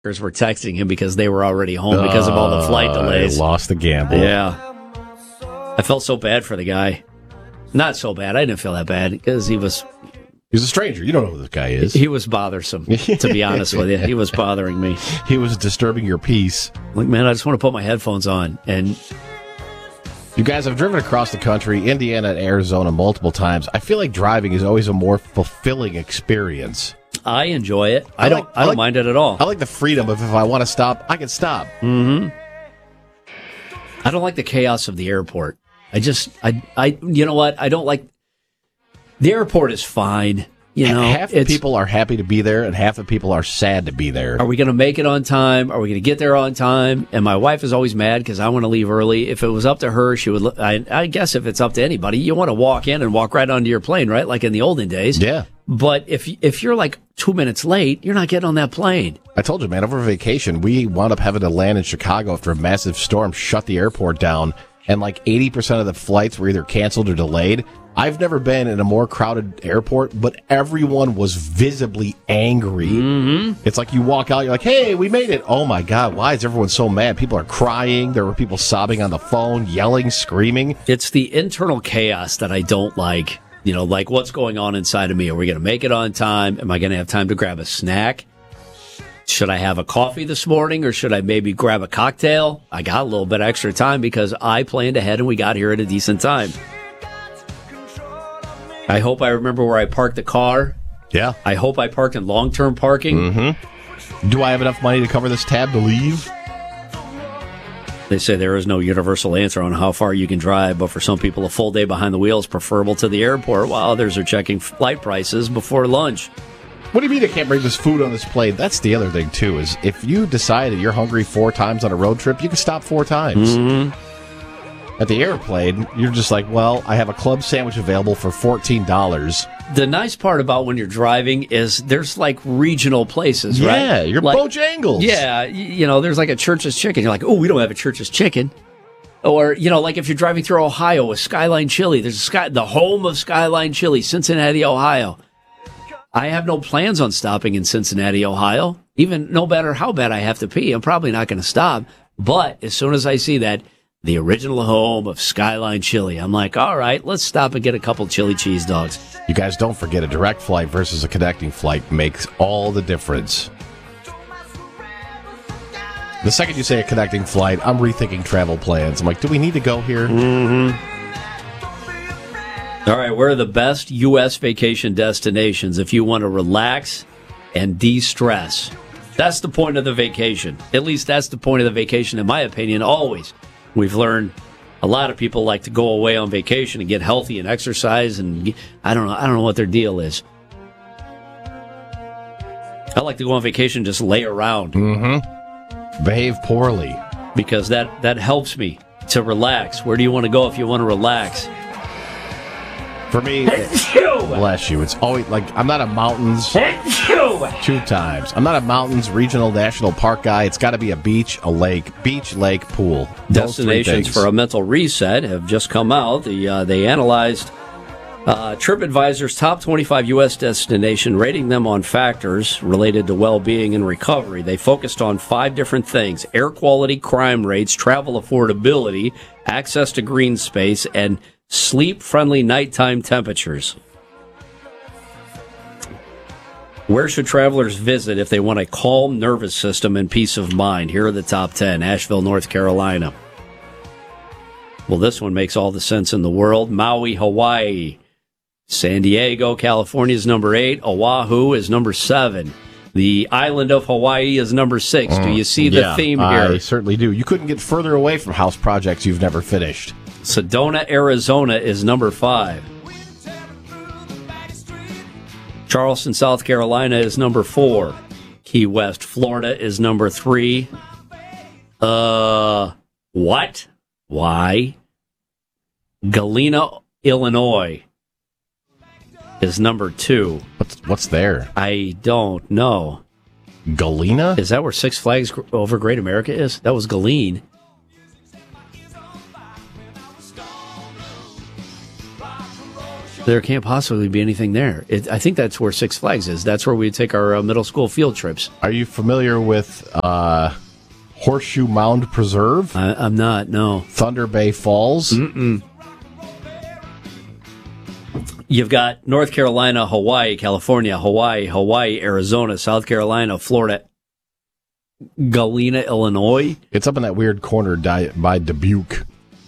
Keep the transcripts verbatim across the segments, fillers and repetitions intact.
were texting him because they were already home because of all the flight delays. Uh, lost the gamble. Yeah. I felt so bad for the guy. Not so bad. I didn't feel that bad because he was... He's a stranger. You don't know who this guy is. He was bothersome, to be honest with you. He was bothering me. He was disturbing your peace. Like, man, I just want to put my headphones on. And you guys, I've driven across the country, Indiana and Arizona, multiple times. I feel like driving is always a more fulfilling experience. I enjoy it. I, I don't. like, I don't I like, mind it at all. I like the freedom of if I want to stop, I can stop. Mm-hmm. I don't like the chaos of the airport. I just, I, I, you know what? I don't like. The airport is fine. You know, half the people are happy to be there, and half the people are sad to be there. Are we going to make it on time? Are we going to get there on time? And my wife is always mad because I want to leave early. If it was up to her, she would. I, I guess if it's up to anybody, you want to walk in and walk right onto your plane, right? Like in the olden days. Yeah. But if if you're like two minutes late, you're not getting on that plane. I told you, man, over vacation, we wound up having to land in Chicago after a massive storm shut the airport down, and like eighty percent of the flights were either canceled or delayed. I've never been in a more crowded airport, but everyone was visibly angry. Mm-hmm. It's like you walk out, you're like, hey, we made it. Oh, my God, why is everyone so mad? People are crying. There were people sobbing on the phone, yelling, screaming. It's the internal chaos that I don't like. You know, like what's going on inside of me? Are we going to make it on time? Am I going to have time to grab a snack? Should I have a coffee this morning, or should I maybe grab a cocktail? I got a little bit extra time because I planned ahead and we got here at a decent time. I hope I remember where I parked the car. Yeah. I hope I parked in long-term parking. Mm-hmm. Do I have enough money to cover this tab to leave? They say there is no universal answer on how far you can drive, but for some people, a full day behind the wheel is preferable to the airport, while others are checking flight prices before lunch. What do you mean I can't bring this food on this plane? That's the other thing, too, is if you decide that you're hungry four times on a road trip, you can stop four times. Mm-hmm. At the airplane, you're just like, well, I have a club sandwich available for fourteen dollars. The nice part about when you're driving is there's like regional places, yeah, right? Yeah, you're like, Bojangles. Yeah, you know, there's like a Church's Chicken. You're like, oh, we don't have a Church's Chicken. Or, you know, like if you're driving through Ohio with Skyline Chili, there's a sky, the home of Skyline Chili, Cincinnati, Ohio. I have no plans on stopping in Cincinnati, Ohio. Even no matter how bad I have to pee, I'm probably not going to stop. But as soon as I see that, the original home of Skyline Chili, I'm like, all right, let's stop and get a couple chili cheese dogs. You guys don't forget, a direct flight versus a connecting flight makes all the difference. The second you say a connecting flight, I'm rethinking travel plans. I'm like, do we need to go here? Mm-hmm. All right, where are the best U S vacation destinations if you want to relax and de-stress? That's the point of the vacation. At least that's the point of the vacation, in my opinion, always. We've learned a lot of people like to go away on vacation and get healthy and exercise, and I don't know, I don't know what their deal is. I like to go on vacation and just lay around. Mm-hmm. Behave poorly. Because that, that helps me to relax. Where do you want to go if you want to relax? For me, bless you. It's always like I'm not a mountains two times. I'm not a mountains regional national park guy. It's got to be a beach, a lake, beach, lake, pool. Destinations for a mental reset have just come out. The uh, they analyzed uh, TripAdvisor's top twenty-five U S destination, rating them on factors related to well-being and recovery. They focused on five different things: air quality, crime rates, travel affordability, access to green space, and sleep-friendly nighttime temperatures. Where should travelers visit if they want a calm nervous system and peace of mind? Here are the top ten. Asheville, North Carolina. Well, this one makes all the sense in the world. Maui, Hawaii. San Diego, California is number eight. Oahu is number seven. The island of Hawaii is number six. Do you see the yeah, theme here? I certainly do. You couldn't get further away from house projects you've never finished. Sedona, Arizona is number five. Charleston, South Carolina is number four. Key West, Florida is number three. Uh, what? Why? Galena, Illinois is number two. What's, what's there? I don't know. Galena? Is that where Six Flags Over Great America is? That was Galene. There can't possibly be anything there. It, I think that's where Six Flags is. That's where we take our uh, middle school field trips. Are you familiar with uh, Horseshoe Mound Preserve? I, I'm not, no. Thunder Bay Falls? Mm-mm. You've got North Carolina, Hawaii, California, Hawaii, Hawaii, Arizona, South Carolina, Florida, Galena, Illinois. It's up in that weird corner di- by Dubuque.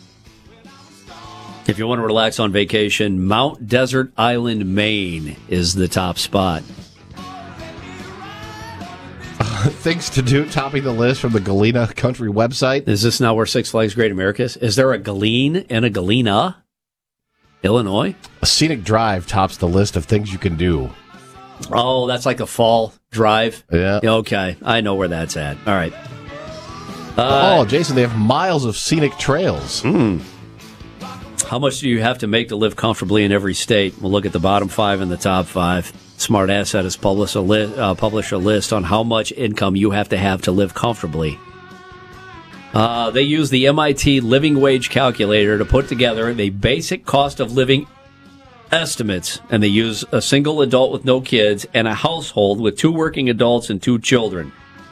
If you want to relax on vacation, Mount Desert Island, Maine is the top spot. Uh, things to do, topping the list from the Galena Country website. Is this not where Six Flags Great America is? Is there a Galene and a Galena? Illinois? A scenic drive tops the list of things you can do. Oh, that's like a fall drive? Yeah. Okay, I know where that's at. All right. Uh, oh, Jason, they have miles of scenic trails. Hmm. How much do you have to make to live comfortably in every state? We'll look at the bottom five and the top five. Smart Asset has published a, li- uh, published a list on how much income you have to have to live comfortably. Uh, they use the M I T Living Wage Calculator to put together the basic cost of living estimates, and they use a single adult with no kids and a household with two working adults and two children.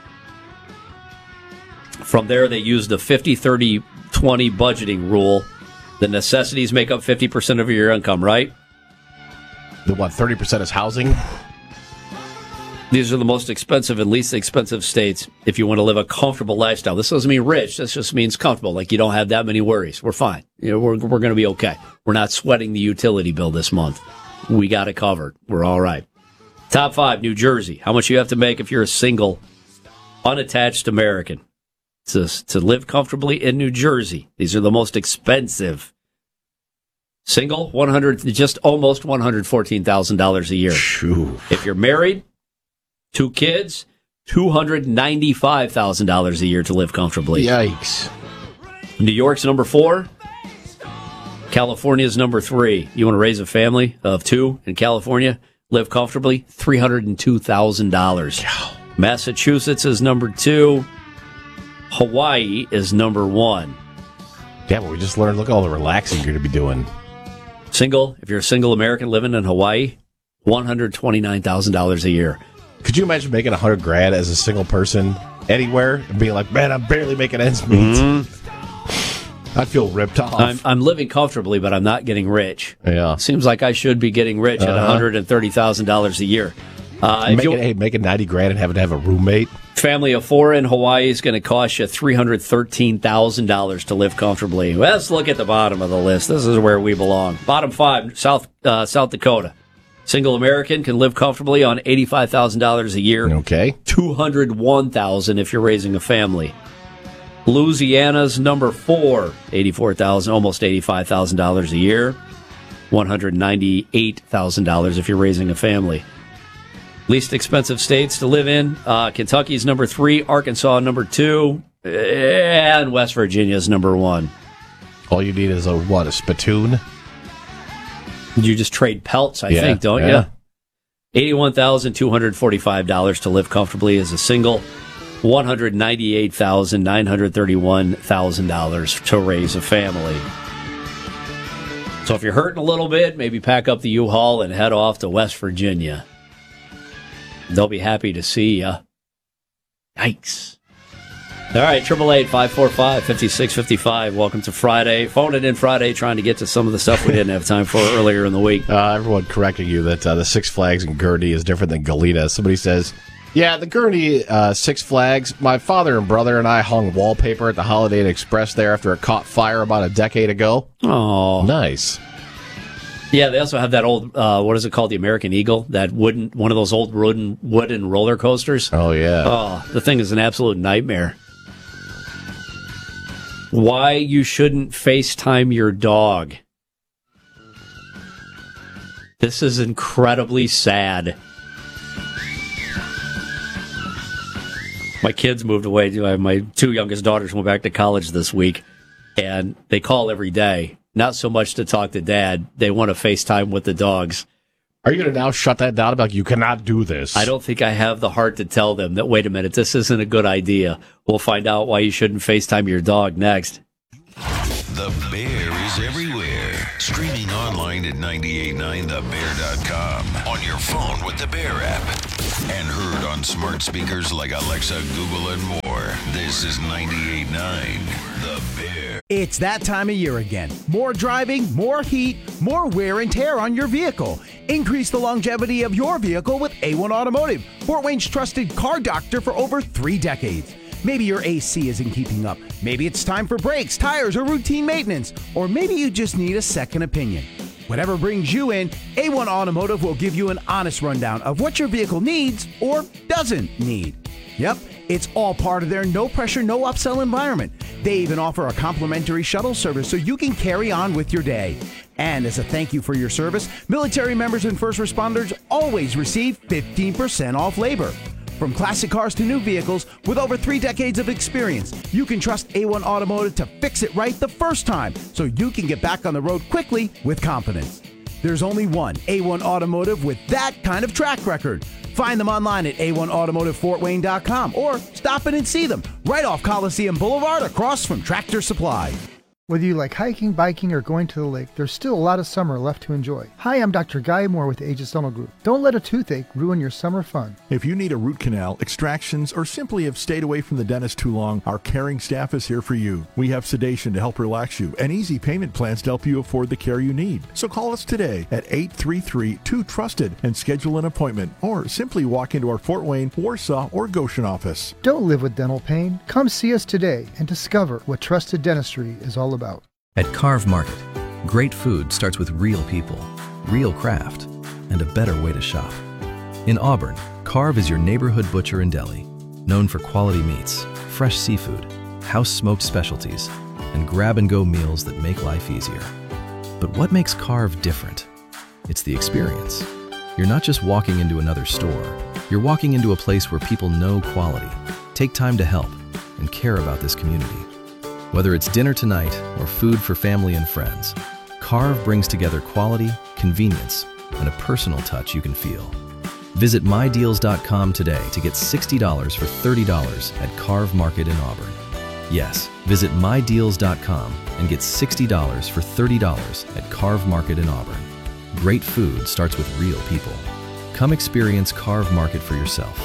From there, they use the fifty thirty twenty budgeting rule. The necessities make up fifty percent of your income, right? The what, thirty percent is housing? These are the most expensive and least expensive states if you want to live a comfortable lifestyle. This doesn't mean rich. This just means comfortable. Like you don't have that many worries. We're fine. You know, we're we're going to be okay. We're not sweating the utility bill this month. We got it covered. We're all right. Top five, New Jersey. How much you have to make if you're a single, unattached American to, to live comfortably in New Jersey. These are the most expensive. Single, one hundred, just almost one hundred fourteen thousand dollars a year. Shoo. If you're married, two kids, two hundred ninety-five thousand dollars a year to live comfortably. Yikes. New York's number four. California's number three. You want to raise a family of two in California, live comfortably, three hundred two thousand dollars. Massachusetts is number two. Hawaii is number one. Damn, we just learned, look at all the relaxing you're going to be doing. Single, if you're a single American living in Hawaii, one hundred twenty-nine thousand dollars a year. Could you imagine making a hundred grand as a single person anywhere and being like, man, I'm barely making ends meet? Mm-hmm. I'd feel ripped off. I'm, I'm living comfortably, but I'm not getting rich. Yeah. Seems like I should be getting rich uh-huh. at one hundred thirty thousand dollars a year. Uh, making, hey, making ninety grand and having to have a roommate. Family of four in Hawaii is going to cost you three hundred thirteen thousand dollars to live comfortably. Let's look at the bottom of the list. This is where we belong. Bottom five, South uh, South Dakota. Single American can live comfortably on eighty-five thousand dollars a year. Okay. two hundred one thousand dollars if you're raising a family. Louisiana's number four, eighty-four thousand dollars, almost eighty-five thousand dollars a year. one hundred ninety-eight thousand dollars if you're raising a family. Least expensive states to live in, uh, Kentucky's number three, Arkansas number two, and West Virginia's number one. All you need is a, what, a spittoon? You just trade pelts, I yeah, think, don't yeah. you? eighty-one thousand two hundred forty-five dollars to live comfortably as a single, one hundred ninety-eight thousand nine hundred thirty-one dollars to raise a family. So if you're hurting a little bit, maybe pack up the U-Haul and head off to West Virginia. They'll be happy to see you. Yikes. All right, eight eight eight, five four five, five six five five. Welcome to Friday. Phone it in Friday, trying to get to some of the stuff we didn't have time for earlier in the week. Uh, everyone correcting you that uh, the Six Flags in Gurney is different than Galena. Somebody says, yeah, the Gurney uh, Six Flags, my father and brother and I hung wallpaper at the Holiday Inn Express there after it caught fire about a decade ago. Oh, nice. Yeah, they also have that old, uh, what is it called, the American Eagle? That wooden, one of those old wooden, wooden roller coasters. Oh, yeah. Oh, the thing is an absolute nightmare. Why you shouldn't FaceTime your dog. This is incredibly sad. My kids moved away. My two youngest daughters went back to college this week, and they call every day. Not so much to talk to Dad. They want to FaceTime with the dogs. Are you going to now shut that down about you cannot do this? I don't think I have the heart to tell them that, wait a minute, this isn't a good idea. We'll find out why you shouldn't FaceTime your dog next. The Bear is everywhere. Streaming online at nine eight nine the bear dot com, on your phone with the Bear app, and heard on smart speakers like Alexa, Google, and more. This is ninety-eight point nine The Bear. It's that time of year again. More driving, more heat, more wear and tear on your vehicle. Increase the longevity of your vehicle with A one Automotive, Fort Wayne's trusted car doctor for over three decades. Maybe your A C isn't keeping up. Maybe it's time for brakes, tires, or routine maintenance. Or maybe you just need a second opinion. Whatever brings you in, A one Automotive will give you an honest rundown of what your vehicle needs or doesn't need. Yep, it's all part of their no-pressure, no-upsell environment. They even offer a complimentary shuttle service so you can carry on with your day. And as a thank you for your service, military members and first responders always receive fifteen percent off labor. From classic cars to new vehicles, with over three decades of experience, you can trust A one Automotive to fix it right the first time so you can get back on the road quickly with confidence. There's only one A one Automotive with that kind of track record. Find them online at A one automotive fort wayne dot com or stop in and see them right off Coliseum Boulevard across from Tractor Supply. Whether you like hiking, biking, or going to the lake, there's still a lot of summer left to enjoy. Hi, I'm Doctor Guy Moore with Aegis Dental Group. Don't let a toothache ruin your summer fun. If you need a root canal, extractions, or simply have stayed away from the dentist too long, our caring staff is here for you. We have sedation to help relax you and easy payment plans to help you afford the care you need. So call us today at eight three three, two trusted and schedule an appointment, or simply walk into our Fort Wayne, Warsaw, or Goshen office. Don't live with dental pain. Come see us today and discover what trusted dentistry is all about. At Carve Market, great food starts with real people, real craft, and a better way to shop. In Auburn, Carve is your neighborhood butcher and deli, known for quality meats, fresh seafood, house-smoked specialties, and grab-and-go meals that make life easier. But what makes Carve different? It's the experience. You're not just walking into another store. You're walking into a place where people know quality, take time to help, and care about this community. Whether it's dinner tonight or food for family and friends, Carve brings together quality, convenience, and a personal touch you can feel. Visit my deals dot com today to get sixty dollars for thirty dollars at Carve Market in Auburn. Yes, visit my deals dot com and get sixty dollars for thirty dollars at Carve Market in Auburn. Great food starts with real people. Come experience Carve Market for yourself.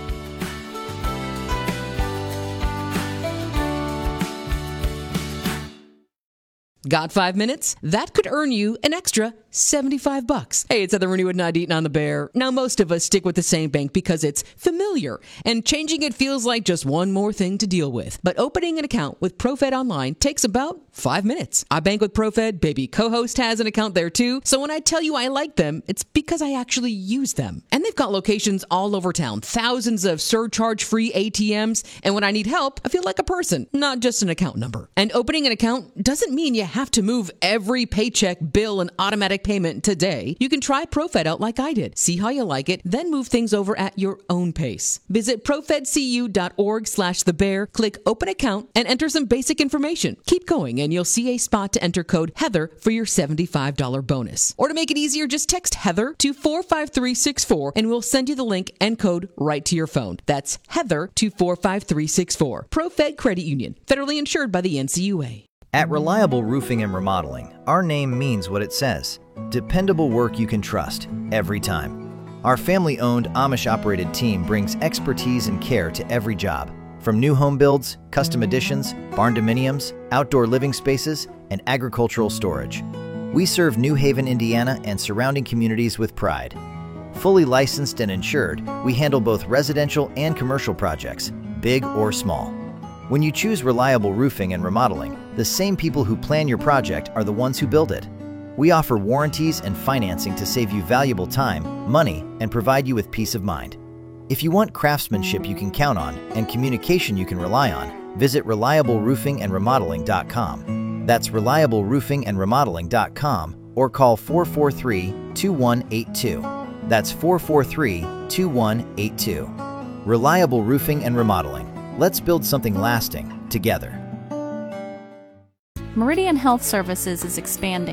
Got five minutes? That could earn you an extra seventy-five bucks. Hey, it's Heather Renew at ninety-eight on the Bear. Now, most of us stick with the same bank because it's familiar, and changing it feels like just one more thing to deal with. But opening an account with ProFed Online takes about five minutes. I bank with ProFed. Baby co-host has an account there too. So when I tell you I like them, it's because I actually use them. And they've got locations all over town, thousands of surcharge-free A T Ms. And when I need help, I feel like a person, not just an account number. And opening an account doesn't mean you have to move every paycheck, bill, and automatic payment today. You can try ProFed out like I did. See how you like it, then move things over at your own pace. Visit profedcu dot org slash the bear, click open account, and enter some basic information. Keep going, and you'll see a spot to enter code Heather for your seventy-five dollars bonus. Or to make it easier, just text Heather to four five three six four, and we'll send you the link and code right to your phone. That's Heather to four five three six four. ProFed Credit Union, federally insured by the N C U A. At Reliable Roofing and Remodeling, our name means what it says. Dependable work you can trust, every time. Our family-owned, Amish-operated team brings expertise and care to every job. From new home builds, custom additions, barn dominiums, outdoor living spaces, and agricultural storage. We serve New Haven, Indiana, and surrounding communities with pride. Fully licensed and insured, we handle both residential and commercial projects, big or small. When you choose Reliable Roofing and Remodeling, the same people who plan your project are the ones who build it. We offer warranties and financing to save you valuable time, money, and provide you with peace of mind. If you want craftsmanship you can count on and communication you can rely on, visit reliable roofing and remodeling dot com. That's reliable roofing and remodeling dot com or call four four three, two one eight two. That's four four three, two one eight two. Reliable Roofing and Remodeling. Let's build something lasting together. Meridian Health Services is expanding.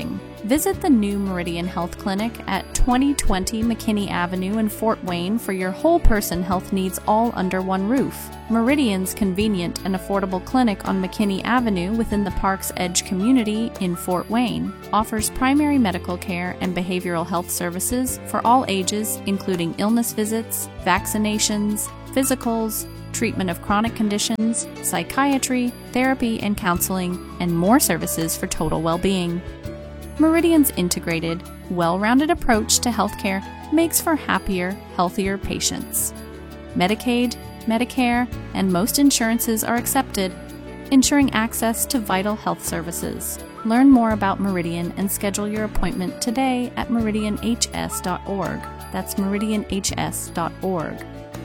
Visit the new Meridian Health Clinic at twenty twenty McKinney Avenue in Fort Wayne for your whole person health needs all under one roof. Meridian's convenient and affordable clinic on McKinney Avenue within the Park's Edge community in Fort Wayne offers primary medical care and behavioral health services for all ages, including illness visits, vaccinations, physicals, treatment of chronic conditions, psychiatry, therapy and counseling, and more services for total well-being. Meridian's integrated, well-rounded approach to healthcare makes for happier, healthier patients. Medicaid, Medicare, and most insurances are accepted, ensuring access to vital health services. Learn more about Meridian and schedule your appointment today at meridian h s dot org. That's meridian h s dot org.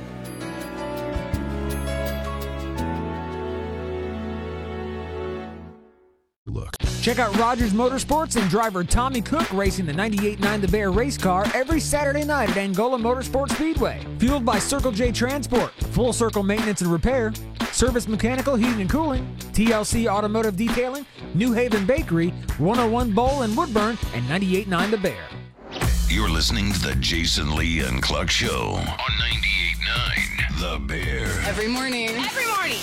Look. Check out Rogers Motorsports and driver Tommy Cook racing the ninety-eight point nine The Bear race car every Saturday night at Angola Motorsports Speedway. Fueled by Circle J Transport, Full Circle Maintenance and Repair, Service Mechanical Heating and Cooling, T L C Automotive Detailing, New Haven Bakery, one oh one Bowl and Woodburn, and ninety-eight point nine The Bear. You're listening to the Jason Lee and Cluck Show on ninety-eight point nine The Bear. Every morning. Every morning.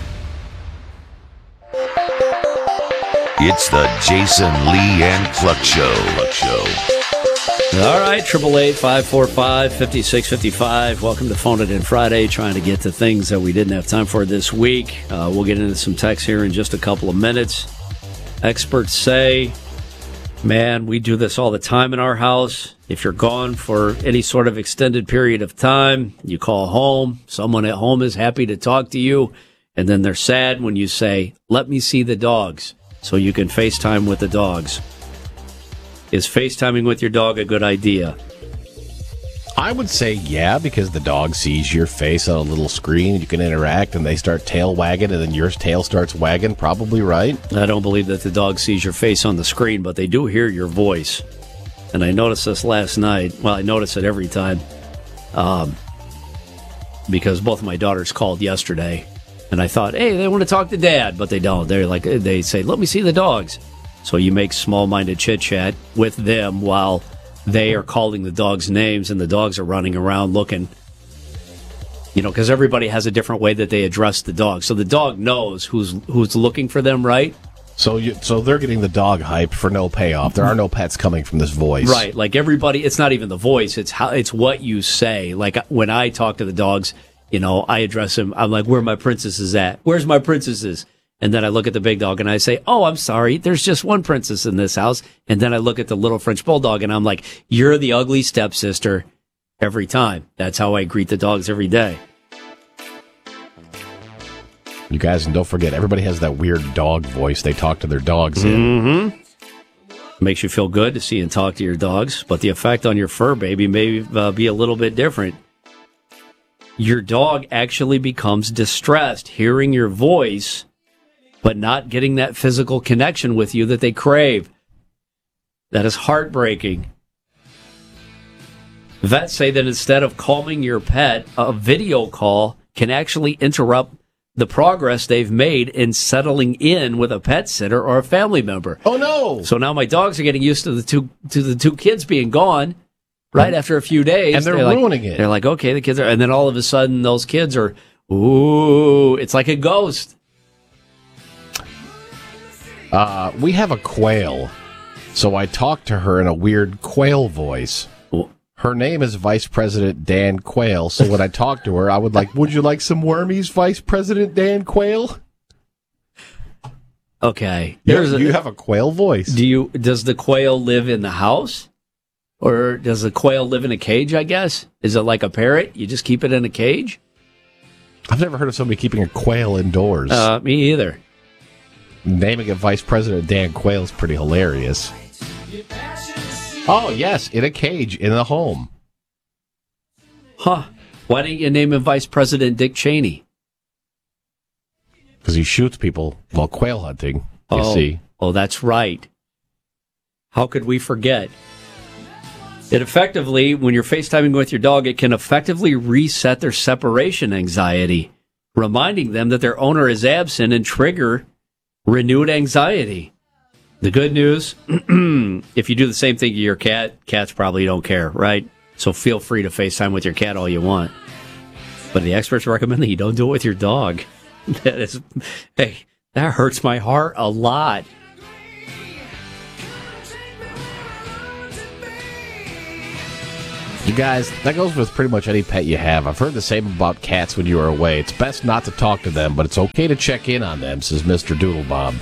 It's the Jason Lee and Cluck Show. Cluck Show. All right, eight eight eight, five four five, five six five five. Welcome to Phone It In Friday, trying to get to things that we didn't have time for this week. Uh, we'll get into some text here in just a couple of minutes. Experts say, man, we do this all the time in our house. If you're gone for any sort of extended period of time, you call home. Someone at home is happy to talk to you, and then they're sad when you say, let me see the dogs, so you can FaceTime with the dogs. Is FaceTiming with your dog a good idea? I would say yeah, because the dog sees your face on a little screen. You can interact, and they start tail wagging, and then your tail starts wagging. Probably right. I don't believe that the dog sees your face on the screen, but they do hear your voice. And I noticed this last night. Well, I notice it every time. Um, because both of my daughters called yesterday. And I thought, hey, they want to talk to Dad, but they don't. They're like, they say, let me see the dogs. So you make small-minded chit-chat with them while they are calling the dogs names, and the dogs are running around looking, you know, because everybody has a different way that they address the dog. So the dog knows who's who's looking for them, right? So you, so they're getting the dog hyped for no payoff. There are no pets coming from this voice. Right, like everybody, it's not even the voice, it's how it's what you say. Like when I talk to the dogs, you know, I address him. I'm like, where are my princesses at? Where's my princesses? And then I look at the big dog and I say, oh, I'm sorry, there's just one princess in this house. And then I look at the little French bulldog and I'm like, you're the ugly stepsister every time. That's how I greet the dogs every day. You guys, and don't forget, everybody has that weird dog voice they talk to their dogs in. Mm-hmm. Makes you feel good to see and talk to your dogs, but the effect on your fur baby may uh, be a little bit different. Your dog actually becomes distressed hearing your voice, but not getting that physical connection with you that they crave. That is heartbreaking. Vets say that instead of calming your pet, a video call can actually interrupt the progress they've made in settling in with a pet sitter or a family member. Oh no! So now my dogs are getting used to the two to the two kids being gone right after a few days, and they're, they're ruining like, it. They're like, okay, the kids are, and then all of a sudden those kids are, ooh, it's like a ghost. Uh, we have a quail, so I talked to her in a weird quail voice. Her name is Vice President Dan Quayle, so when I talked to her, I would like, would you like some wormies, Vice President Dan Quayle? Okay. You, There's you a, have a quail voice. Do you? Does the quail live in the house? Or does the quail live in a cage, I guess? Is it like a parrot? You just keep it in a cage? I've never heard of somebody keeping a quail indoors. Uh, me either. Naming it Vice President Dan Quayle is pretty hilarious. Oh, yes, in a cage, in a home. Huh. Why didn't you name him Vice President Dick Cheney? Because he shoots people while quail hunting, you oh. see. Oh, that's right. How could we forget? It effectively, when you're FaceTiming with your dog, it can effectively reset their separation anxiety, reminding them that their owner is absent and trigger renewed anxiety. The good news, if you do the same thing to your cat, cats probably don't care, right? So feel free to FaceTime with your cat all you want. But the experts recommend that you don't do it with your dog. That is, hey, that hurts my heart a lot. You guys, that goes with pretty much any pet you have. I've heard the same about cats when you are away. It's best not to talk to them, but it's okay to check in on them, says Mister Doodlebob.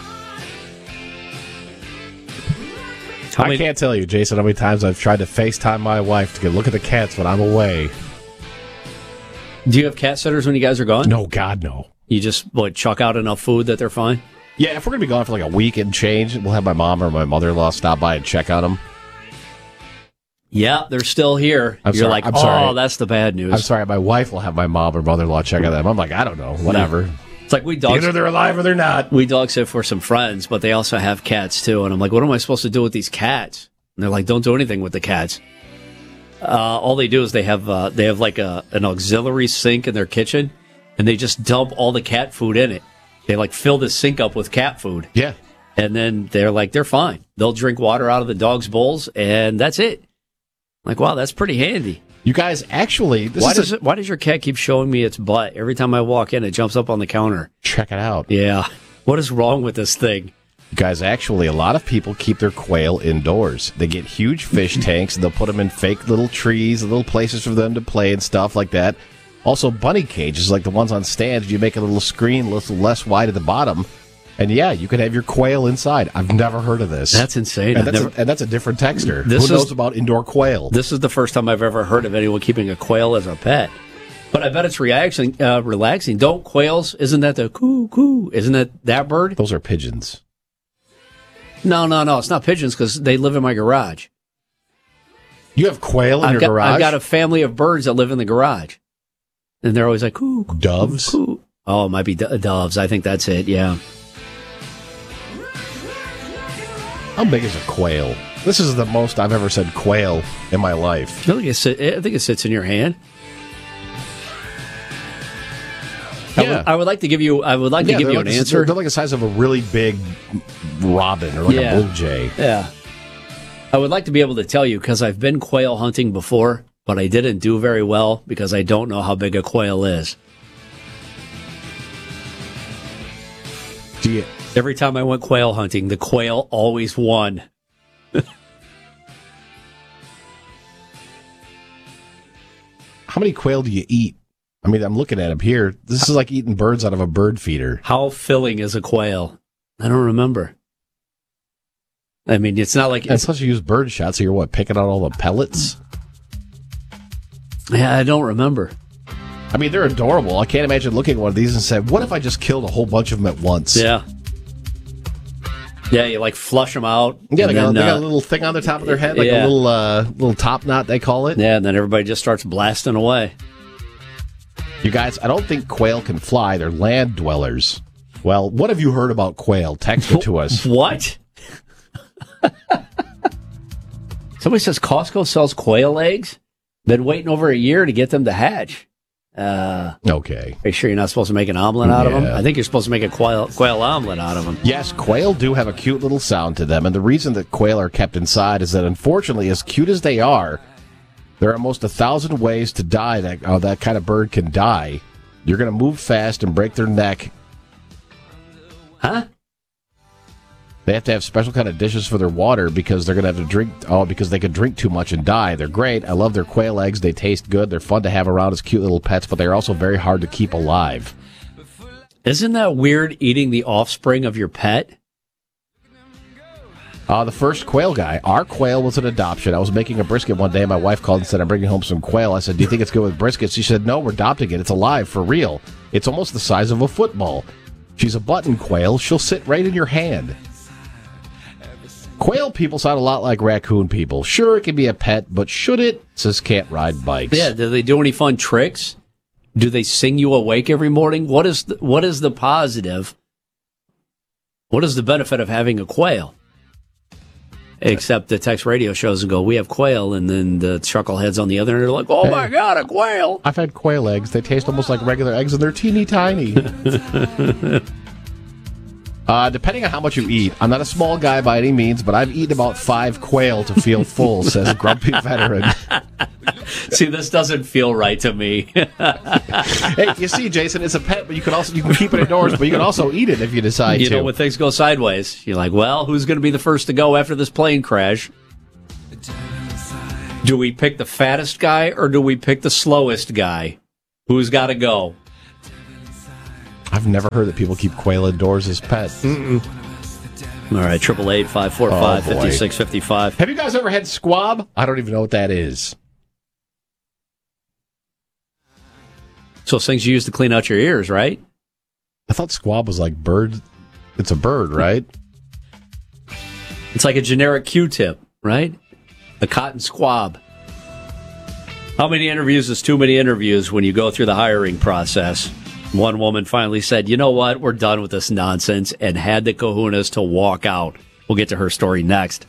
How I many, can't tell you, Jason, how many times I've tried to FaceTime my wife to get a look at the cats when I'm away. Do you have cat sitters when you guys are gone? No, God, no. You just, what, chuck out enough food that they're fine? Yeah, if we're going to be gone for like a week and change, we'll have my mom or my mother-in-law stop by and check on them. Yeah, they're still here. I'm You're sorry, like, I'm oh, sorry. that's the bad news. I'm sorry, my wife will have my mom or mother-in-law check on them. I'm like, I don't know, whatever. Yeah. It's like we dogs. Either they're alive or they're not. We dog sit for some friends, but they also have cats too. And I'm like, what am I supposed to do with these cats? And they're like, don't do anything with the cats. Uh, all they do is they have uh, they have like a an auxiliary sink in their kitchen, and they just dump all the cat food in it. They like fill the sink up with cat food. Yeah. And then they're like, they're fine. They'll drink water out of the dog's bowls, and that's it. I'm like, wow, that's pretty handy. You guys, actually, this why is does a- it, why does your cat keep showing me its butt every time I walk in? It jumps up on the counter. Check it out. Yeah. What is wrong with this thing? You guys, actually, a lot of people keep their quail indoors. They get huge fish tanks, and they'll put them in fake little trees, little places for them to play and stuff like that. Also, bunny cages, like the ones on stands, you make a little screen a little less wide at the bottom, and yeah, you can have your quail inside. I've never heard of this. That's insane. And, that's, never... a, and that's a different texter. This Who knows is... about indoor quail? This is the first time I've ever heard of anyone keeping a quail as a pet. But I bet it's relaxing. Uh, relaxing. Don't quails, isn't that the coo, coo? Isn't that that bird? Those are pigeons. No, no, no. It's not pigeons because they live in my garage. You have quail in I've your got, garage? I've got a family of birds that live in the garage. And they're always like, coo, coo, doves? Coo, coo. Oh, it might be do- doves. I think that's it, yeah. How big is a quail? This is the most I've ever said quail in my life. I think it, sit, I think it sits in your hand. Yeah. I would, I would like to give you. I would like yeah, to give you like an a, answer. They're like the size of a really big robin or like yeah. a blue jay. Yeah, I would like to be able to tell you because I've been quail hunting before, but I didn't do very well because I don't know how big a quail is. Do you? Every time I went quail hunting, the quail always won. How many quail do you eat? I mean, I'm looking at them here. This is like eating birds out of a bird feeder. How filling is a quail? I don't remember. I mean, it's not like... And plus you use bird shots, so you're what, picking out all the pellets? Yeah, I don't remember. I mean, they're adorable. I can't imagine looking at one of these and saying, what if I just killed a whole bunch of them at once? Yeah. Yeah, you like flush them out. Yeah, they, got, then, they got uh, a little thing on the top of their head, like yeah. a little uh, little top knot, they call it. Yeah, and then everybody just starts blasting away. You guys, I don't think quail can fly. They're land dwellers. Well, what have you heard about quail? Text it to us. What? Somebody says Costco sells quail eggs. Been waiting over a year to get them to hatch. Uh, okay. Are you sure you're not supposed to make an omelet out Yeah. of them? I think you're supposed to make a quail, quail omelet out of them. Yes, quail do have a cute little sound to them, and the reason that quail are kept inside is that, unfortunately, as cute as they are, there are almost a thousand ways to die that uh, that kind of bird can die. You're going to move fast and break their neck. Huh? They have to have special kind of dishes for their water because they're going to have to drink, oh, because they could drink too much and die. They're great. I love their quail eggs. They taste good. They're fun to have around as cute little pets, but they're also very hard to keep alive. Isn't that weird, eating the offspring of your pet? Uh, the first quail guy, our quail was an adoption. I was making a brisket one day. My wife called and said, I'm bringing home some quail. I said, do you think it's good with brisket? She said, no, we're adopting it. It's alive, for real. It's almost the size of a football. She's a button quail. She'll sit right in your hand. Quail people sound a lot like raccoon people. Sure, it can be a pet, but should it? Says can't ride bikes. Yeah, do they do any fun tricks? Do they sing you awake every morning? What is the, what is the positive? What is the benefit of having a quail? Except the text radio shows and go, we have quail, and then the chuckleheads on the other end are like, oh Hey. my God, a quail! I've had quail eggs. They taste almost like regular eggs, and they're teeny tiny. Uh, depending on how much you eat. I'm not a small guy by any means, but I've eaten about five quail to feel full, says Grumpy Veteran. See, this doesn't feel right to me. Hey, you see, Jason, it's a pet, but you can also you can keep it indoors, but you can also eat it if you decide you to. You know, when things go sideways, you're like, well, who's going to be the first to go after this plane crash? Do we pick the fattest guy or do we pick the slowest guy? Who's got to go? I've never heard that people keep quail indoors as pets. Mm-mm. All right, triple eight five four five fifty six fifty five. Have you guys ever had squab? I don't even know what that is. So it's things you use to clean out your ears, right? I thought squab was like bird. It's a bird, right? It's like a generic Q-tip, right? A cotton squab. How many interviews is too many interviews when you go through the hiring process? One woman finally said, you know what, we're done with this nonsense, and had the kahunas to walk out. We'll get to her story next.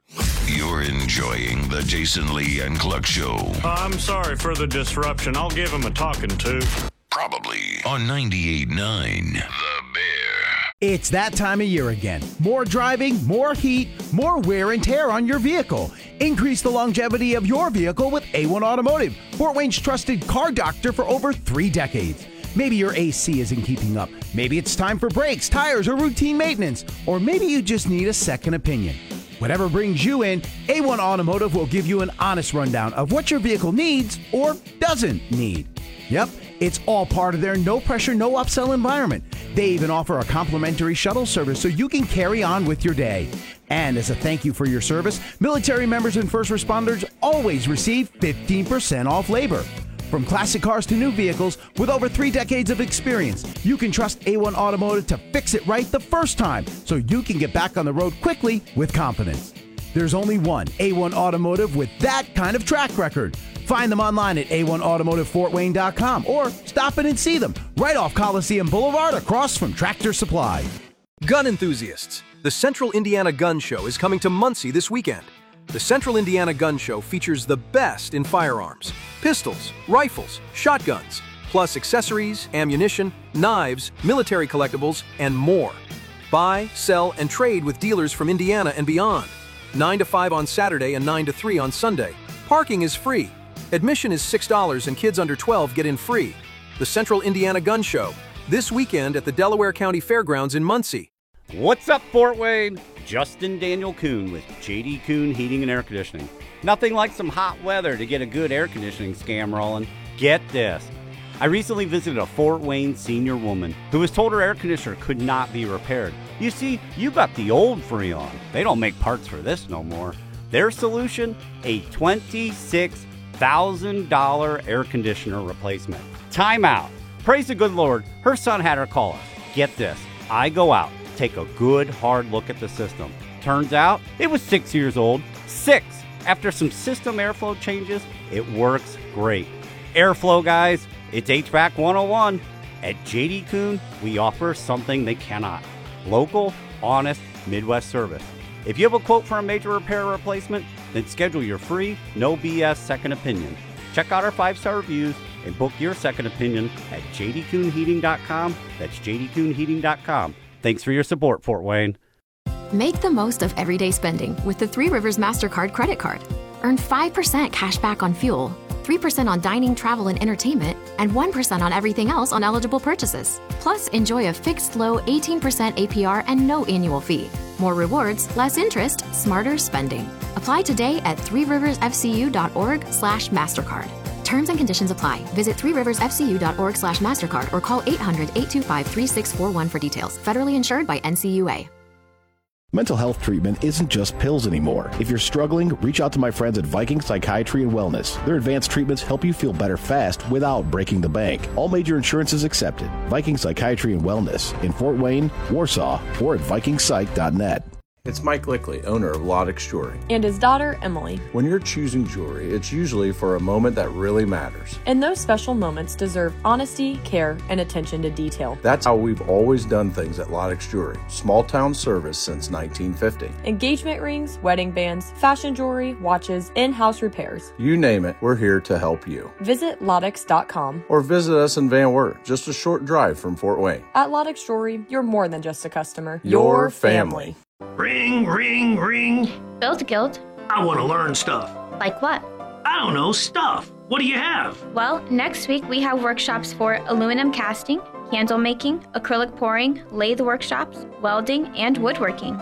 You're enjoying the Jason Lee and Cluck Show. I'm sorry for the disruption. I'll give him a talking to. Probably on ninety-eight point nine The Bear. It's that time of year again. More driving, more heat, more wear and tear on your vehicle. Increase the longevity of your vehicle with A one Automotive, Fort Wayne's trusted car doctor for over three decades. Maybe your A C isn't keeping up. Maybe it's time for brakes, tires, or routine maintenance. Or maybe you just need a second opinion. Whatever brings you in, A one Automotive will give you an honest rundown of what your vehicle needs or doesn't need. Yep, it's all part of their no-pressure, no-upsell environment. They even offer a complimentary shuttle service so you can carry on with your day. And as a thank you for your service, military members and first responders always receive fifteen percent off labor. From classic cars to new vehicles, with over three decades of experience, you can trust A one Automotive to fix it right the first time so you can get back on the road quickly with confidence. There's only one A one Automotive with that kind of track record. Find them online at A one automotive fort wayne dot com or stop in and see them right off Coliseum Boulevard across from Tractor Supply. Gun enthusiasts, the Central Indiana Gun Show is coming to Muncie this weekend. The Central Indiana Gun Show features the best in firearms, pistols, rifles, shotguns, plus accessories, ammunition, knives, military collectibles, and more. Buy, sell, and trade with dealers from Indiana and beyond. nine to five on Saturday and nine to three on Sunday. Parking is free. Admission is six dollars and kids under twelve get in free. The Central Indiana Gun Show, this weekend at the Delaware County Fairgrounds in Muncie. What's up, Fort Wayne? Justin Daniel Kuhn with J D Kuhn Heating and Air Conditioning. Nothing like some hot weather to get a good air conditioning scam rolling. Get this. I recently visited a Fort Wayne senior woman who was told her air conditioner could not be repaired. You see, you got the old Freon. They don't make parts for this no more. Their solution? A twenty-six thousand dollars air conditioner replacement. Time out. Praise the good Lord, her son had her call us. Get this. I go out, take a good hard look at the system. Turns out it was six years old. Six! After some system airflow changes, it works great. Airflow, guys, it's H V A C one oh one. At J D Kuhn, we offer something they cannot. Local, honest, Midwest service. If you have a quote for a major repair or replacement, then schedule your free, no B S second opinion. Check out our five-star reviews and book your second opinion at j d kuhn heating dot com. That's j d kuhn heating dot com. Thanks for your support, Fort Wayne. Make the most of everyday spending with the Three Rivers MasterCard credit card. Earn five percent cash back on fuel, three percent on dining, travel, and entertainment, and one percent on everything else on eligible purchases. Plus, enjoy a fixed low eighteen percent A P R and no annual fee. More rewards, less interest, smarter spending. Apply today at three rivers f c u dot org slash MasterCard. Terms and conditions apply. Visit three rivers f c u dot org slash MasterCard or call eight hundred, eight two five, three six four one for details. Federally insured by N C U A. Mental health treatment isn't just pills anymore. If you're struggling, reach out to my friends at Viking Psychiatry and Wellness. Their advanced treatments help you feel better fast without breaking the bank. All major insurances accepted. Viking Psychiatry and Wellness in Fort Wayne, Warsaw, or at viking psych dot net. It's Mike Lickley, owner of Lodex Jewelry. And his daughter, Emily. When you're choosing jewelry, it's usually for a moment that really matters. And those special moments deserve honesty, care, and attention to detail. That's how we've always done things at Lodex Jewelry. Small town service since nineteen fifty. Engagement rings, wedding bands, fashion jewelry, watches, in-house repairs. You name it, we're here to help you. Visit Lodex dot com. Or visit us in Van Wert, just a short drive from Fort Wayne. At Lodex Jewelry, you're more than just a customer. Your family. Ring, ring, ring. Build Guild. I want to learn stuff. Like what? I don't know, stuff. What do you have? Well, next week we have workshops for aluminum casting, candle making, acrylic pouring, lathe workshops, welding, and woodworking.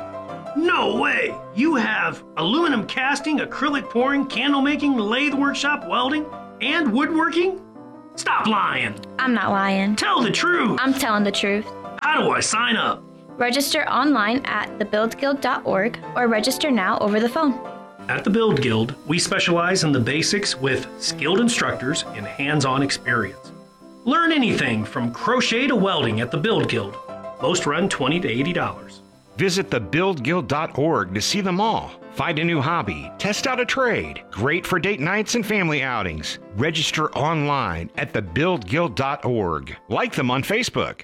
No way! You have aluminum casting, acrylic pouring, candle making, lathe workshop, welding, and woodworking? Stop lying. I'm not lying. Tell the truth. I'm telling the truth. How do I sign up? Register online at the build guild dot org or register now over the phone. At the Build Guild, we specialize in the basics with skilled instructors and hands-on experience. Learn anything from crochet to welding at the Build Guild. Most run twenty to eighty dollars. Visit the build guild dot org to see them all. Find a new hobby, test out a trade. Great for date nights and family outings. Register online at the build guild dot org. Like them on Facebook.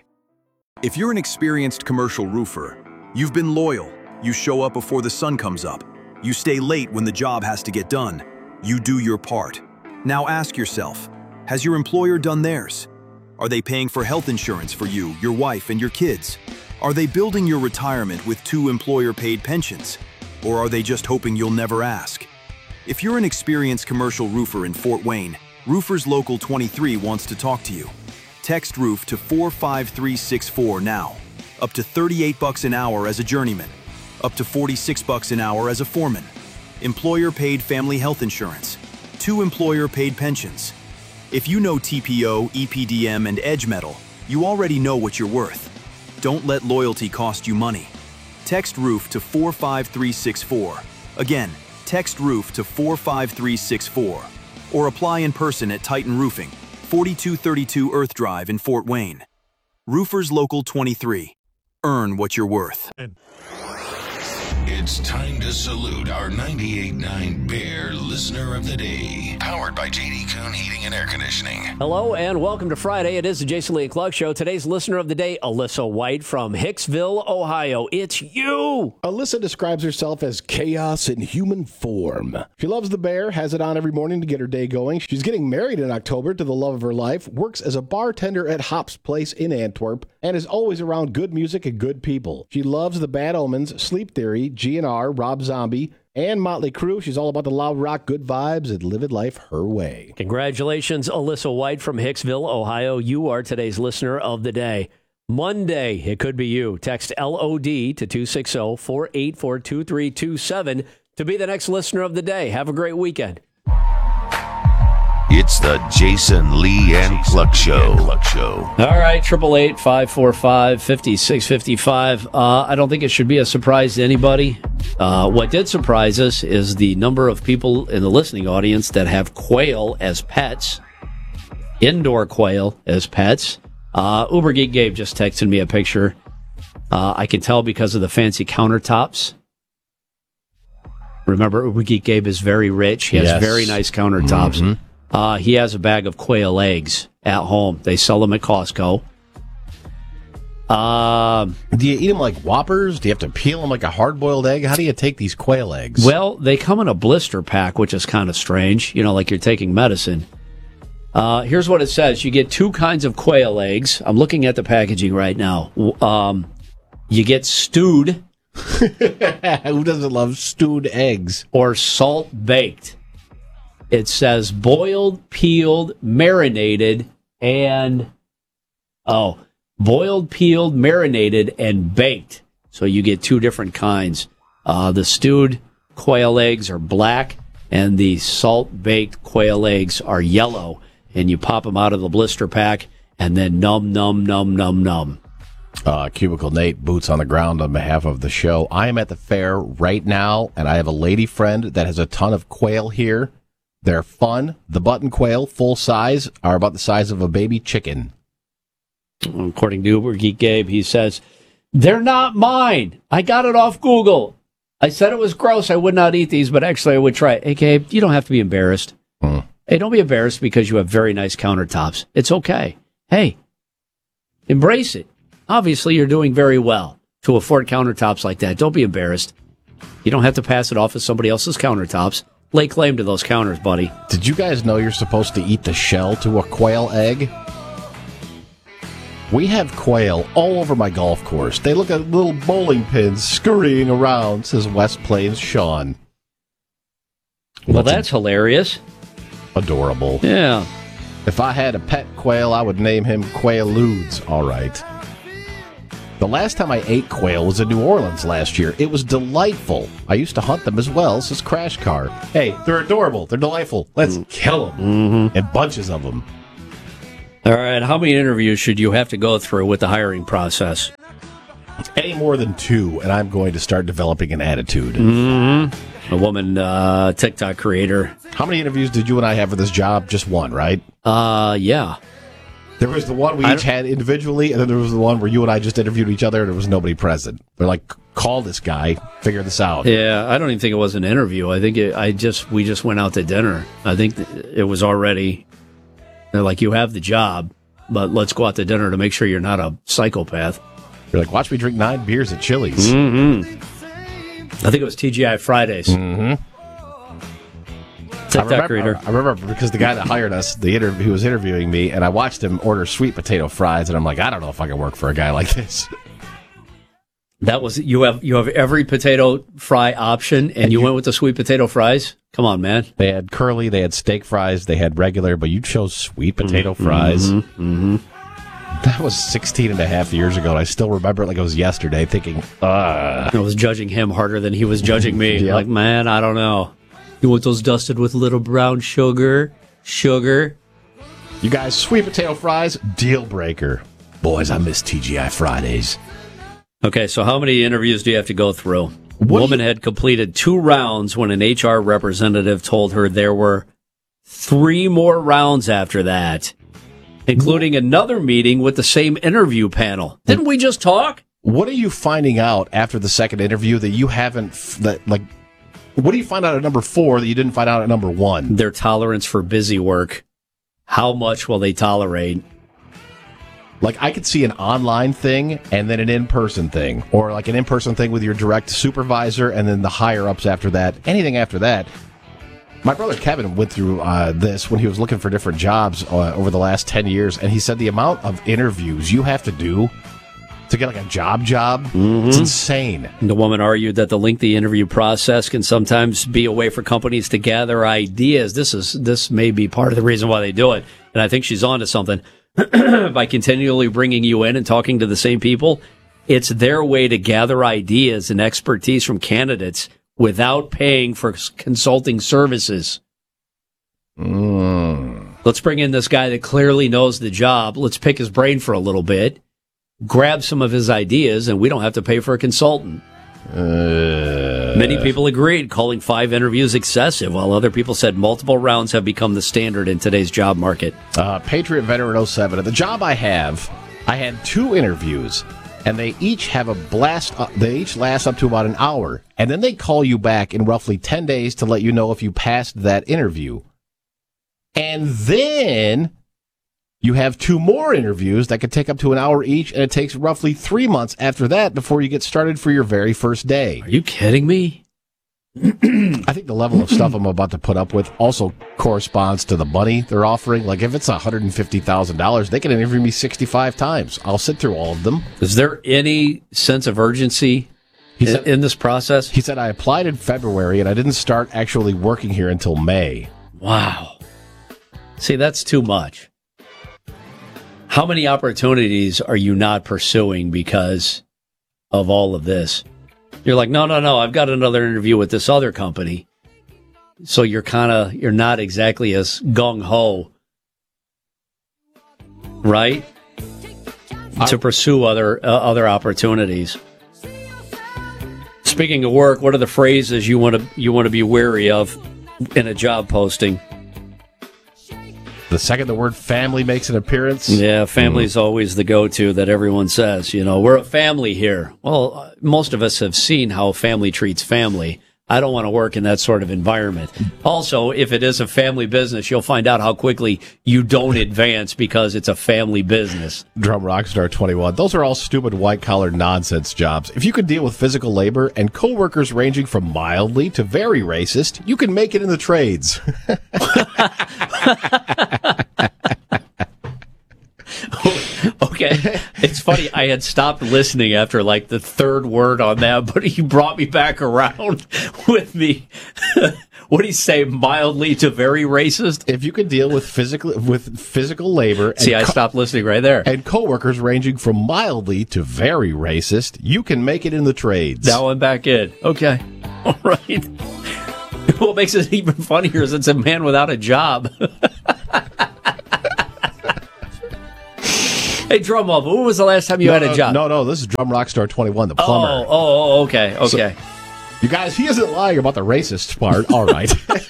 If you're an experienced commercial roofer, you've been loyal. You show up before the sun comes up. You stay late when the job has to get done. You do your part. Now ask yourself, has your employer done theirs? Are they paying for health insurance for you, your wife, and your kids? Are they building your retirement with two employer-paid pensions? Or are they just hoping you'll never ask? If you're an experienced commercial roofer in Fort Wayne, Roofers Local twenty-three wants to talk to you. Text roof to four five three six four now. Up to thirty-eight bucks an hour as a journeyman. Up to forty-six bucks an hour as a foreman. Employer-paid family health insurance. Two employer-paid pensions. If you know T P O, E P D M, and Edge Metal, you already know what you're worth. Don't let loyalty cost you money. Text roof to four five three six four. Again, text roof to four five three six four. Or apply in person at Titan Roofing, forty-two thirty-two Earth Drive in Fort Wayne. Roofers Local twenty-three. Earn what you're worth. It's time to salute our ninety-eight point nine Bear Listener of the Day. Powered by J D Kuhn Heating and Air Conditioning. Hello and welcome to Friday. It is the Jason Lee and Clark Show. Today's Listener of the Day, Alyssa White from Hicksville, Ohio. It's you! Alyssa describes herself as chaos in human form. She loves the Bear, has it on every morning to get her day going. She's getting married in October to the love of her life, works as a bartender at Hop's Place in Antwerp, and is always around good music and good people. She loves the Bad Omens, Sleep Theory, G N R, Rob Zombie, and Motley Crue. She's all about the loud rock, good vibes, and living life her way. Congratulations, Alyssa White from Hicksville, Ohio. You are today's Listener of the Day. Monday, it could be you. Text L O D to two six zero, four eight four, two three two seven to be the next Listener of the Day. Have a great weekend. It's the Jason Lee and Cluck Show. Cluck Show. All right, triple eight five four five fifty six fifty five. Uh, I don't think it should be a surprise to anybody. Uh, what did surprise us is the number of people in the listening audience that have quail as pets, indoor quail as pets. Uh, Uber Geek Gabe just texted me a picture. Uh, I can tell because of the fancy countertops. Remember, Uber Geek Gabe is very rich. He has Yes. very nice countertops. Mm-hmm. Uh, he has a bag of quail eggs at home. They sell them at Costco. Uh, do you eat them like Whoppers? Do you have to peel them like a hard-boiled egg? How do you take these quail eggs? Well, they come in a blister pack, which is kind of strange. You know, like you're taking medicine. Uh, here's what it says. You get two kinds of quail eggs. I'm looking at the packaging right now. Um, you get stewed. Who doesn't love stewed eggs? Or salt baked. It says boiled, peeled, marinated, and, oh, boiled, peeled, marinated, and baked. So you get two different kinds. Uh, the stewed quail eggs are black, and the salt-baked quail eggs are yellow. And you pop them out of the blister pack, and then num, num, num, num, num. Uh, Cubicle Nate, boots on the ground on behalf of the show. I am at the fair right now, and I have a lady friend that has a ton of quail here. They're fun. The button quail, full size, are about the size of a baby chicken. According to Uber Geek Gabe, he says, they're not mine. I got it off Google. I said it was gross. I would not eat these, but actually I would try it. Hey, Gabe, you don't have to be embarrassed. Hmm. Hey, don't be embarrassed because you have very nice countertops. It's okay. Hey, embrace it. Obviously, you're doing very well to afford countertops like that. Don't be embarrassed. You don't have to pass it off as somebody else's countertops. Lay claim to those counters, buddy. Did you guys know you're supposed to eat the shell to a quail egg? We have quail all over my golf course. They look like little bowling pins scurrying around, says West Plains Sean. Well, that's, that's hilarious. Adorable. Yeah. If I had a pet quail, I would name him Quaaludes. All right. The last time I ate quail was in New Orleans last year. It was delightful. I used to hunt them as well, says Crash Car. Hey, they're adorable. They're delightful. Let's mm. kill them. Mm-hmm. And bunches of them. All right, how many interviews should you have to go through with the hiring process? Any more than two, and I'm going to start developing an attitude. Mm-hmm. A woman, uh, TikTok creator. How many interviews did you and I have for this job? Just one, right? Uh, yeah. There was the one we each had individually, and then there was the one where you and I just interviewed each other, and there was nobody present. They're like, call this guy, figure this out. Yeah, I don't even think it was an interview. I think it, I just we just went out to dinner. I think it was already... They're like, you have the job, but let's go out to dinner to make sure you're not a psychopath. You're like, watch me drink nine beers at Chili's. Mm-hmm. I think it was T G I Fridays. Mm-hmm. TikTok I remember, creator. I remember because the guy that hired us, the inter- he was interviewing me, and I watched him order sweet potato fries, and I'm like, I don't know if I can work for a guy like this. That was you have you have every potato fry option, and, and you, you went with the sweet potato fries. Come on, man! They had curly, they had steak fries, they had regular, but you chose sweet potato mm-hmm, fries. Mm-hmm. That was sixteen and a half years ago, and I still remember it like it was yesterday. Thinking, uh I was judging him harder than he was judging me. Yep. Like, man, I don't know. You want those dusted with little brown sugar, sugar? You guys, sweet potato fries, deal breaker. Boys, I miss T G I Fridays. Okay, so how many interviews do you have to go through? What Woman you... had completed two rounds when an H R representative told her there were three more rounds after that, including what? another meeting with the same interview panel. Didn't we just talk? What are you finding out after the second interview that you haven't, that like, what do you find out at number four that you didn't find out at number one? Their tolerance for busy work. How much will they tolerate? Like, I could see an online thing and then an in-person thing, or like an in-person thing with your direct supervisor and then the higher-ups after that. Anything after that. My brother Kevin went through uh, this when he was looking for different jobs uh, over the last ten years, and he said the amount of interviews you have to do to get like a job job, mm-hmm. it's insane. And the woman argued that the lengthy interview process can sometimes be a way for companies to gather ideas. This is this may be part of the reason why they do it, and I think she's onto something. By continually bringing you in and talking to the same people, it's their way to gather ideas and expertise from candidates without paying for consulting services. Mm. Let's bring in this guy that clearly knows the job. Let's pick his brain for a little bit, grab some of his ideas, and we don't have to pay for a consultant. Uh, Many people agreed, calling five interviews excessive, while other people said multiple rounds have become the standard in today's job market. Uh, Patriot Veteran oh seven. At the job I have, I had two interviews, and they each have a blast. Uh, they each last up to about an hour, and then they call you back in roughly ten days to let you know if you passed that interview. And then you have two more interviews that could take up to an hour each, and it takes roughly three months after that before you get started for your very first day. Are you kidding me? I think the level of stuff I'm about to put up with also corresponds to the money they're offering. Like, if it's one hundred fifty thousand dollars, they can interview me sixty-five times. I'll sit through all of them. Is there any sense of urgency he in, said, in this process? He said, I applied in February, and I didn't start actually working here until May. Wow. See, that's too much. How many opportunities are you not pursuing because of all of this? You're like, no, no, no, I've got another interview with this other company. So you're kind of, you're not exactly as gung-ho, right? I, to pursue other uh, other opportunities. Speaking of work, what are the phrases you want to you want to be wary of in a job posting? The second the word family makes an appearance. Yeah, family's mm. always the go-to that everyone says. You know, we're a family here. Well, most of us have seen how family treats family. I don't want to work in that sort of environment. Also, if it is a family business, you'll find out how quickly you don't advance because it's a family business. Drum Rockstar twenty-one. Those are all stupid white-collar nonsense jobs. If you can deal with physical labor and coworkers ranging from mildly to very racist, you can make it in the trades. Okay, it's funny. I had stopped listening after like the third word on that, but he brought me back around with the what do you say, mildly to very racist? If you can deal with physical with physical labor, see, and I stopped listening right there. And coworkers ranging from mildly to very racist, you can make it in the trades. Now I'm back in. Okay, all right. What makes it even funnier is it's a man without a job. Hey, Drum Up, when was the last time you no, had a job? No, no, this is Drum Rockstar twenty-one, the plumber. Oh, oh, okay, okay. So, you guys, he isn't lying about the racist part. All right.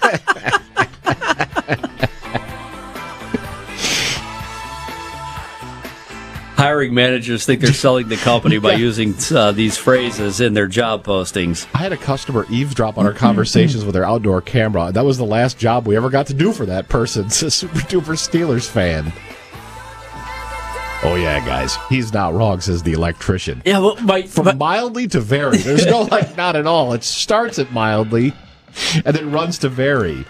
Hiring managers think they're selling the company by using uh, these phrases in their job postings. I had a customer eavesdrop on our conversations with their outdoor camera. That was the last job we ever got to do for that person. It's a super duper Steelers fan. Oh, yeah, guys. He's not wrong, says the electrician. Yeah, well, my, From my, mildly to very. There's no, like, not at all. It starts at mildly and then runs to very.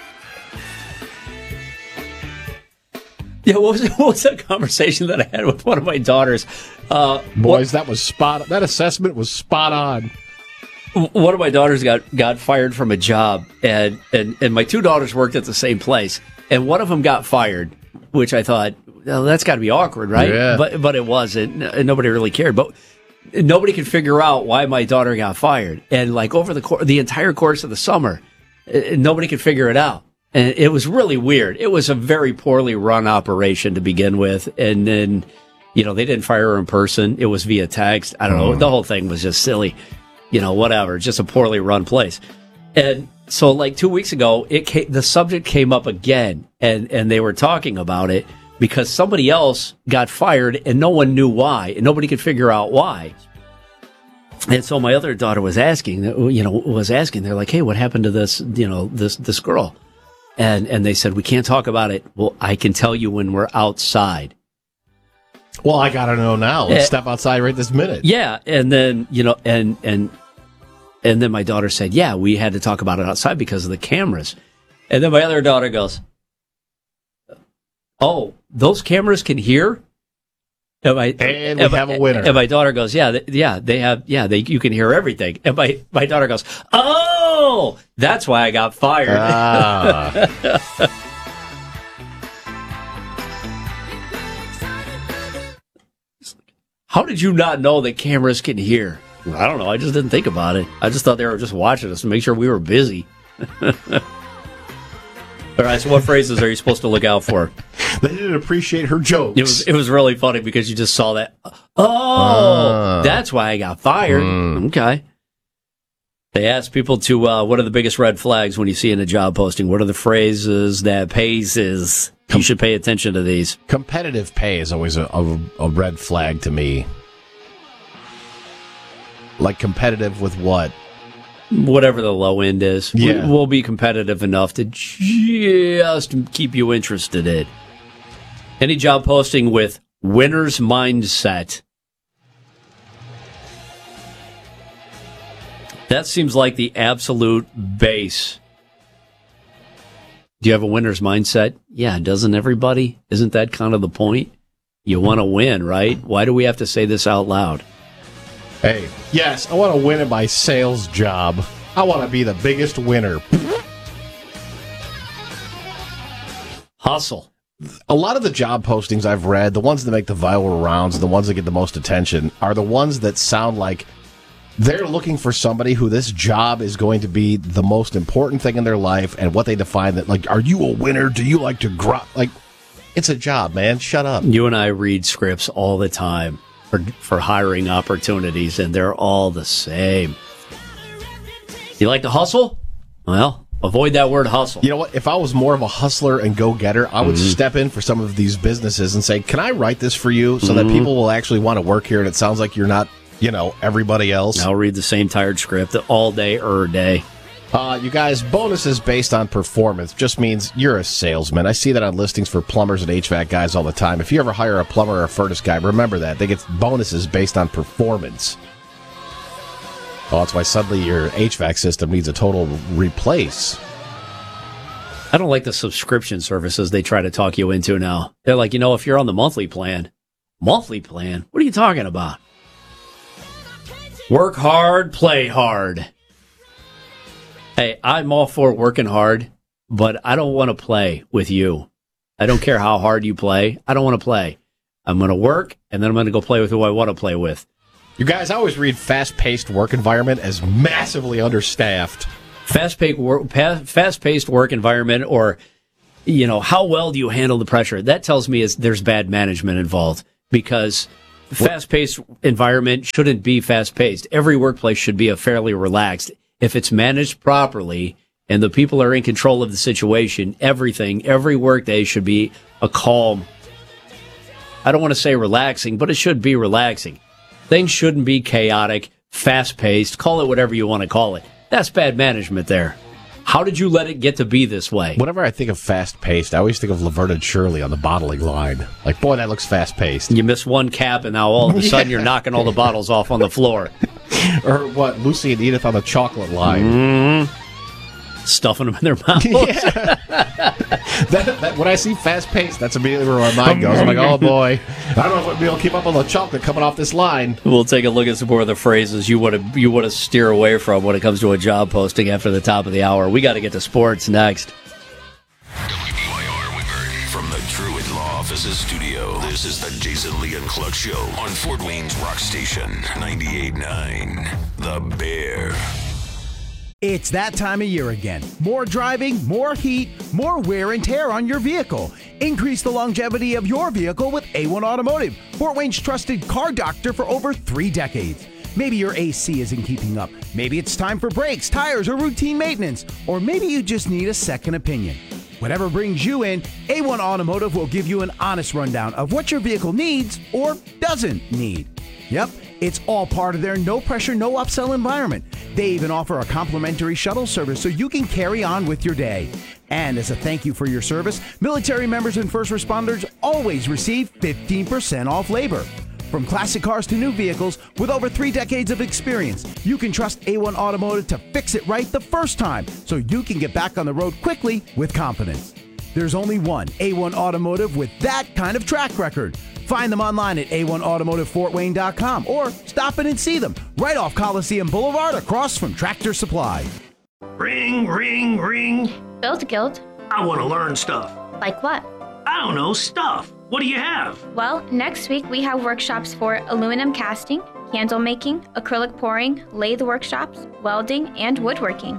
Yeah, what was, what was that conversation that I had with one of my daughters? Uh, Boys, what, that was spot. That assessment was spot on. One of my daughters got, got fired from a job, and, and, and my two daughters worked at the same place, and one of them got fired, which I thought, well, that's got to be awkward, right? Yeah. But but it wasn't. Nobody really cared. But nobody could figure out why my daughter got fired. And like over the cor- the entire course of the summer, nobody could figure it out. And it was really weird. It was a very poorly run operation to begin with. And then, you know, they didn't fire her in person. It was via text. I don't know. The whole thing was just silly. You know, whatever. Just a poorly run place. And so like two weeks ago, it came, the subject came up again, and, and they were talking about it because somebody else got fired and no one knew why, and nobody could figure out why. And so my other daughter was asking, you know, was asking, they're like, hey, what happened to this, you know, this, this girl? And, and they said, we can't talk about it. Well, I can tell you when we're outside. Well, I got to know now. Let's uh, step outside right this minute. Yeah. And then, you know, and, and, and then my daughter said, yeah, we had to talk about it outside because of the cameras. And then my other daughter goes, oh, those cameras can hear? And, my, and we and have my, a winner. And my daughter goes, yeah, they, yeah, they have, yeah, they, you can hear everything. And my, my daughter goes, oh, that's why I got fired. Ah. How did you not know that cameras can hear? I don't know. I just didn't think about it. I just thought they were just watching us to make sure we were busy. All right, so what phrases are you supposed to look out for? They didn't appreciate her jokes. It was it was really funny because you just saw that. Oh, uh, that's why I got fired. Mm. Okay. They asked people to, uh, what are the biggest red flags when you see in a job posting? What are the phrases that pays is? You Com- should pay attention to these. Competitive pay is always a, a, a red flag to me. Like competitive with what? Whatever the low end is. Yeah. We'll be competitive enough to just keep you interested in. Any job posting with winner's mindset. That seems like the absolute base. Do you have a winner's mindset? Yeah, doesn't everybody? Isn't that kind of the point? You want to win, right? Why do we have to say this out loud? Hey, yes, I want to win at my sales job. I want to be the biggest winner. Hustle. A lot of the job postings I've read, the ones that make the viral rounds, the ones that get the most attention, are the ones that sound like they're looking for somebody who this job is going to be the most important thing in their life, and what they define that, like, are you a winner? Do you like to grow? Like, it's a job, man. Shut up. You and I read scripts all the time for for hiring opportunities, and they're all the same. You like to hustle? Well, Avoid that word hustle. You know what? If I was more of a hustler and go-getter, I would mm-hmm. step in for some of these businesses and say, can I write this for you so mm-hmm. that people will actually want to work here and it sounds like you're not, you know, everybody else? I'll read the same tired script all day, er day. Uh, you guys, bonuses based on performance just means you're a salesman. I see that on listings for plumbers and H V A C guys all the time. If you ever hire a plumber or a furnace guy, remember that. They get bonuses based on performance. Oh, that's why suddenly your H V A C system needs a total replace. I don't like the subscription services they try to talk you into now. They're like, you know, if you're on the monthly plan, monthly plan? What are you talking about? Work hard, play hard. Hey, I'm all for working hard, but I don't want to play with you. I don't care how hard you play. I don't want to play. I'm going to work, and then I'm going to go play with who I want to play with. You guys, I always read fast-paced work environment as massively understaffed. Fast-paced work, fast-paced work environment, or, you know, how well do you handle the pressure? That tells me is there's bad management involved, because fast-paced environment shouldn't be fast-paced. Every workplace should be a fairly relaxed. If it's managed properly and the people are in control of the situation, everything, every workday should be a calm. I don't want to say relaxing, but it should be relaxing. Things shouldn't be chaotic, fast-paced, call it whatever you want to call it. That's bad management there. How did you let it get to be this way? Whenever I think of fast-paced, I always think of Laverne and Shirley on the bottling line. Like, boy, that looks fast-paced. You miss one cap, and now all of a sudden yeah. you're knocking all the bottles off on the floor. Or what, Lucy and Edith on the chocolate line. Mm-hmm. Stuffing them in their mouths. Yeah. that, that, when I see fast-paced, that's immediately where my mind goes. I'm like, oh, boy. I don't know if we'll be able to keep up on the chocolate coming off this line. We'll take a look at some more of the phrases you want to you want to steer away from when it comes to a job posting after the top of the hour. We got to get to sports next. W B Y R Wingard from the Truett Law Offices studio. This is the Jason Lee and Cluck Show on Fort Wayne's Rock Station, ninety-eight point nine The Bear. It's that time of year again. More driving, more heat, more wear and tear on your vehicle. Increase the longevity of your vehicle with A one Automotive, Fort Wayne's trusted car doctor for over three decades. Maybe your A C isn't keeping up. Maybe it's time for brakes, tires, or routine maintenance. Or maybe you just need a second opinion. Whatever brings you in, A one Automotive will give you an honest rundown of what your vehicle needs or doesn't need. Yep, it's all part of their no-pressure, no-upsell environment. They even offer a complimentary shuttle service so you can carry on with your day. And as a thank you for your service, military members and first responders always receive fifteen percent off labor. From classic cars to new vehicles, with over three decades of experience, you can trust A one Automotive to fix it right the first time so you can get back on the road quickly with confidence. There's only one A one Automotive with that kind of track record. Find them online at A one automotive fort wayne dot com or stop in and see them right off Coliseum Boulevard across from Tractor Supply. Ring, ring, ring. Build Guild. I want to learn stuff. Like what? I don't know, stuff. What do you have? Well, next week we have workshops for aluminum casting, candle making, acrylic pouring, lathe workshops, welding, and woodworking.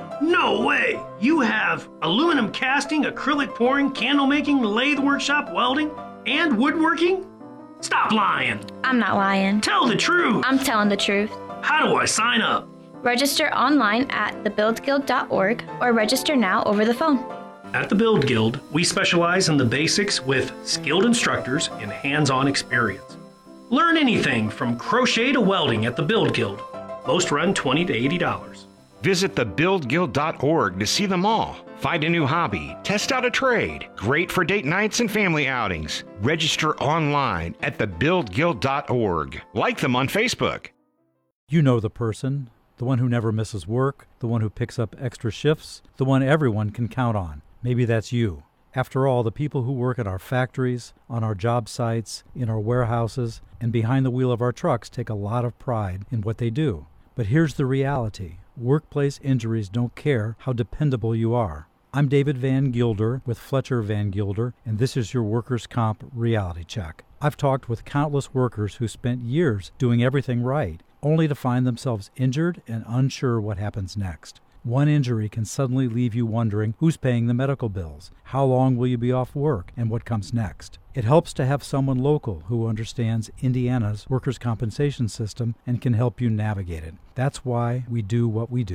No way! You have aluminum casting, acrylic pouring, candle making, lathe workshop, welding, and woodworking? Stop lying. I'm not lying. Tell the truth. I'm telling the truth. How do I sign up? Register online at the build guild dot org or register now over the phone. At the Build Guild, we specialize in the basics with skilled instructors and hands-on experience. Learn anything from crochet to welding at the Build Guild. Most run twenty to eighty dollars. Visit the build guild dot org to see them all. Find a new hobby, test out a trade. Great for date nights and family outings. Register online at the build guild dot org. Like them on Facebook. You know the person, the one who never misses work, the one who picks up extra shifts, the one everyone can count on. Maybe that's you. After all, the people who work at our factories, on our job sites, in our warehouses, and behind the wheel of our trucks take a lot of pride in what they do. But here's the reality. Workplace injuries don't care how dependable you are. I'm David Van Gilder with Fletcher Van Gilder, and this is your Workers' Comp Reality Check. I've talked with countless workers who spent years doing everything right, only to find themselves injured and unsure what happens next. One injury can suddenly leave you wondering who's paying the medical bills, how long will you be off work, and what comes next. It helps to have someone local who understands Indiana's workers' compensation system and can help you navigate it. That's why we do what we do.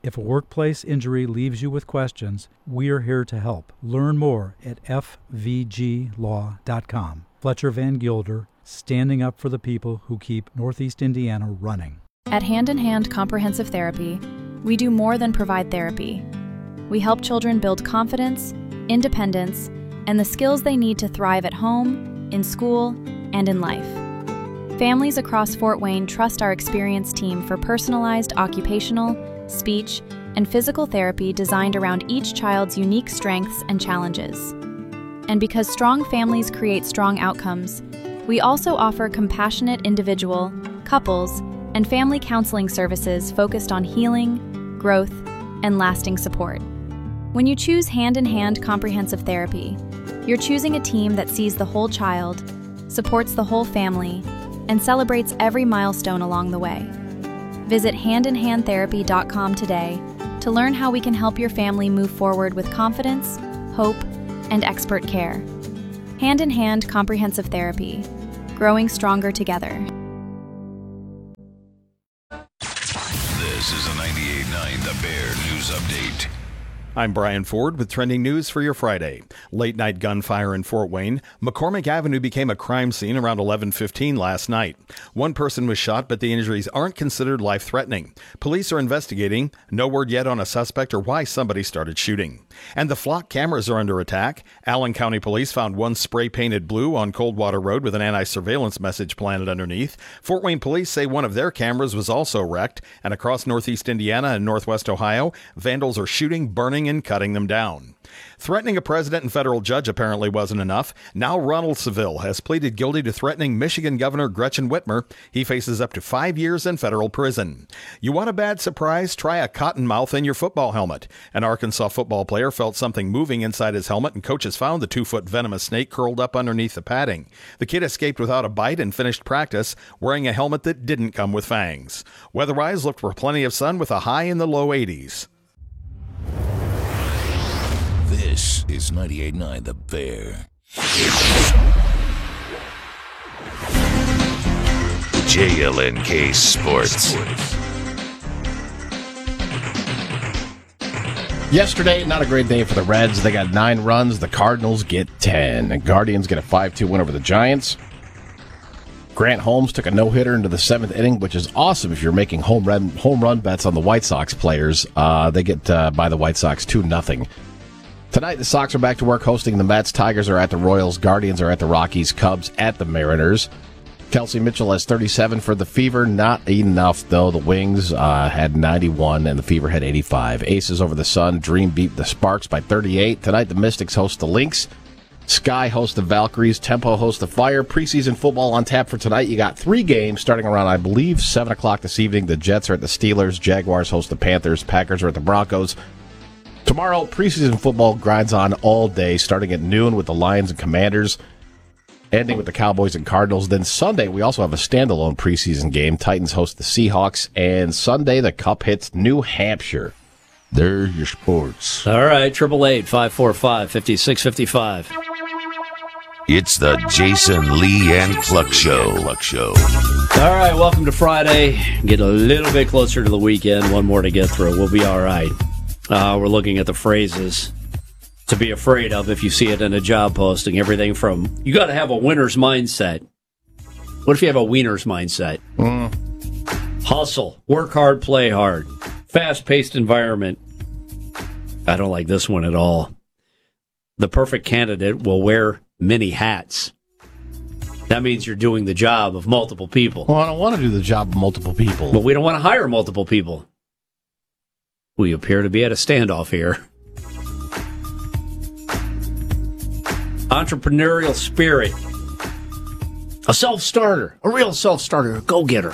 If a workplace injury leaves you with questions, we're here to help. Learn more at f v g law dot com. Fletcher Van Gilder, standing up for the people who keep Northeast Indiana running. At Hand in Hand Comprehensive Therapy, we do more than provide therapy. We help children build confidence, independence, and the skills they need to thrive at home, in school, and in life. Families across Fort Wayne trust our experienced team for personalized occupational, speech, and physical therapy designed around each child's unique strengths and challenges. And because strong families create strong outcomes, we also offer compassionate individual, couples, and family counseling services focused on healing, growth, and lasting support. When you choose Hand in Hand Comprehensive Therapy, you're choosing a team that sees the whole child, supports the whole family, and celebrates every milestone along the way. Visit hand in hand therapy dot com today to learn how we can help your family move forward with confidence, hope, and expert care. Hand in Hand Comprehensive Therapy, growing stronger together. This is a ninety-eight point nine The Bear News Update. I'm Brian Ford with trending news for your Friday. Late night gunfire in Fort Wayne. McCormick Avenue became a crime scene around eleven fifteen last night. One person was shot, but the injuries aren't considered life-threatening. Police are investigating. No word yet on a suspect or why somebody started shooting. And the flock cameras are under attack. Allen County Police found one spray-painted blue on Coldwater Road with an anti-surveillance message planted underneath. Fort Wayne Police say one of their cameras was also wrecked. And across northeast Indiana and northwest Ohio, vandals are shooting, burning, and cutting them down. Threatening a president and federal judge apparently wasn't enough. Now Ronald Seville has pleaded guilty to threatening Michigan Governor Gretchen Whitmer. He faces up to five years in federal prison. You want a bad surprise? Try a cottonmouth in your football helmet. An Arkansas football player felt something moving inside his helmet, and coaches found the two-foot venomous snake curled up underneath the padding. The kid escaped without a bite and finished practice wearing a helmet that didn't come with fangs. Weather-wise, looked for plenty of sun with a high in the low eighties. This is ninety-eight point nine The Bear. J L N K Sports. Yesterday, not a great day for the Reds. They got nine runs. The Cardinals get ten. And Guardians get a five two win over the Giants. Grant Holmes took a no-hitter into the seventh inning, which is awesome if you're making home run, home run bets on the White Sox players. Uh, they get uh, by the White Sox two nothing. Tonight, the Sox are back to work hosting the Mets. Tigers are at the Royals. Guardians are at the Rockies. Cubs at the Mariners. Kelsey Mitchell has thirty-seven for the Fever. Not enough, though. The Wings uh, had ninety-one, and the Fever had eighty-five. Aces over the Sun. Dream beat the Sparks by thirty-eight. Tonight, the Mystics host the Lynx. Sky hosts the Valkyries. Tempo hosts the Fire. Preseason football on tap for tonight. You got three games starting around, I believe, seven o'clock this evening. The Jets are at the Steelers. Jaguars host the Panthers. Packers are at the Broncos. Tomorrow, preseason football grinds on all day, starting at noon with the Lions and Commanders, ending with the Cowboys and Cardinals. Then Sunday, we also have a standalone preseason game. Titans host the Seahawks. And Sunday, the Cup hits New Hampshire. There's your sports. All right, triple eight five four five five six five five. It's the Jason Lee and Cluck Show. Cluck Show. All right, welcome to Friday. Get a little bit closer to the weekend. One more to get through. We'll be all right. Uh, we're looking at the phrases to be afraid of if you see it in a job posting. Everything from, you got to have a winner's mindset. What if you have a wiener's mindset? Mm. Hustle, work hard, play hard, fast-paced environment. I don't like this one at all. The perfect candidate will wear many hats. That means you're doing the job of multiple people. Well, I don't want to do the job of multiple people. But we don't want to hire multiple people. We appear to be at a standoff here. Entrepreneurial spirit. A self-starter. A real self-starter. A go-getter.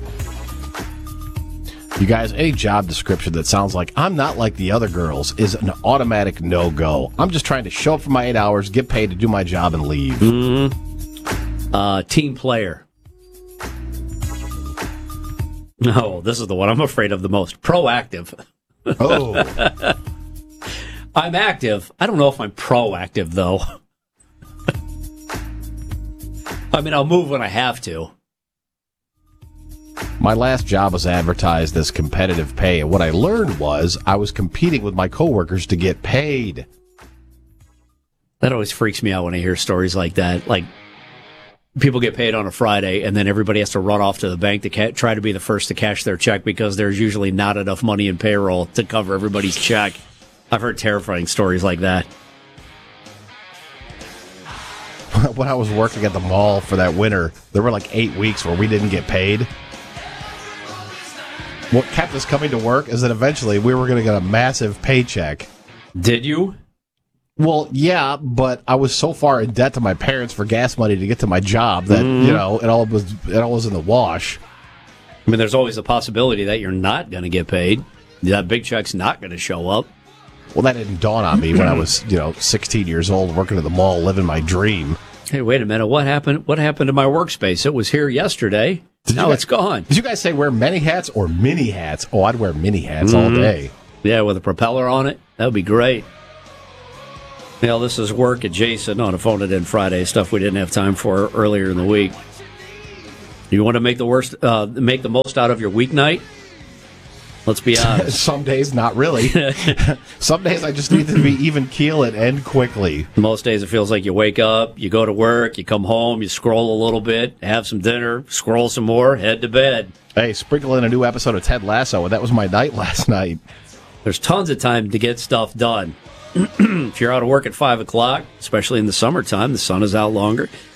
You guys, any job description that sounds like I'm not like the other girls is an automatic no-go. I'm just trying to show up for my eight hours, get paid to do my job, and leave. Mm-hmm. Uh, team player. No, this is the one I'm afraid of the most. Proactive. Oh. I'm active. I don't know if I'm proactive, though. I mean, I'll move when I have to. My last job was advertised as competitive pay, and what I learned was I was competing with my coworkers to get paid. That always freaks me out when I hear stories like that. Like, people get paid on a Friday, and then everybody has to run off to the bank to ca- try to be the first to cash their check because there's usually not enough money in payroll to cover everybody's check. I've heard terrifying stories like that. When I was working at the mall for that winter, there were like eight weeks where we didn't get paid. What kept us coming to work is that eventually we were going to get a massive paycheck. Did you? Well, yeah, but I was so far in debt to my parents for gas money to get to my job that, mm. you know, it all was it all was in the wash. I mean, there's always a possibility that you're not going to get paid. That big check's not going to show up. Well, that didn't dawn on me when I was, you know, sixteen years old, working at the mall, living my dream. Hey, wait a minute. What happened? What happened to my workspace? It was here yesterday. Did now guys, it's gone. Did you guys say wear many hats or mini hats? Oh, I'd wear mini hats mm-hmm. all day. Yeah, with a propeller on it. That would be great. You know, this is work adjacent on a Phone It In Friday, stuff we didn't have time for earlier in the week. You want to make the worst, uh, make the most out of your weeknight? Let's be honest. Some days, not really. Some days I just need to be even keel and end quickly. Most days it feels like you wake up, you go to work, you come home, you scroll a little bit, have some dinner, scroll some more, head to bed. Hey, sprinkle in a new episode of Ted Lasso, and that was my night last night. There's tons of time to get stuff done. If you're out of work at five o'clock, especially in the summertime, the sun is out longer.